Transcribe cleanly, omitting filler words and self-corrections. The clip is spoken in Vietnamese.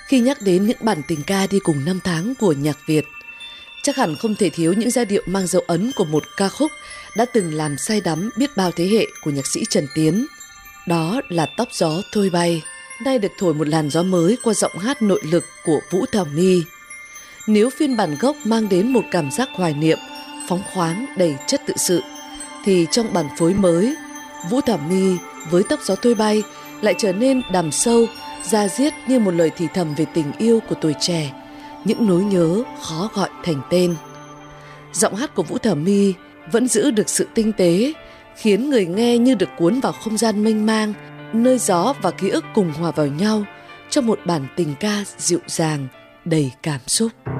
Khi nhắc đến những bản tình ca đi cùng năm tháng của nhạc Việt, chắc hẳn không thể thiếu những giai điệu mang dấu ấn của một ca khúc đã từng làm say đắm biết bao thế hệ của nhạc sĩ Trần Tiến. Đó là Tóc gió thôi bay, nay được thổi một làn gió mới qua giọng hát nội lực của Vũ Thảo My. Nếu phiên bản gốc mang đến một cảm giác hoài niệm, phóng khoáng, đầy chất tự sự, thì trong bản phối mới, Vũ Thảo My với Tóc gió thôi bay lại trở nên đằm sâu, da diết như một lời thì thầm về tình yêu của tuổi trẻ, những nỗi nhớ khó gọi thành tên. Giọng hát của Vũ Thảo My vẫn giữ được sự tinh tế, khiến người nghe như được cuốn vào không gian mênh mang, nơi gió và ký ức cùng hòa vào nhau trong một bản tình ca dịu dàng, đầy cảm xúc.